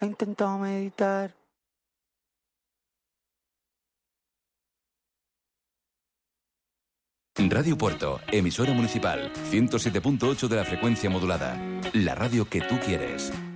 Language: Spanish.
he intentado meditar. Radio Puerto, emisora municipal, 107.8 de la frecuencia modulada. La radio que tú quieres.